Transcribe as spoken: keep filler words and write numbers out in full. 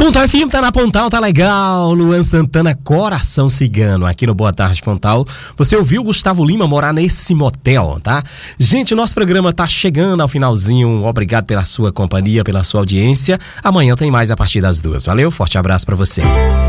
Pontal F M tá na Pontal, tá legal. Luan Santana, Coração Cigano, aqui no Boa Tarde Pontal. Você ouviu Gustavo Lima morar nesse motel, tá? Gente, o nosso programa tá chegando ao finalzinho. Obrigado pela sua companhia, pela sua audiência. Amanhã tem mais a partir das duas. Valeu, forte abraço pra você.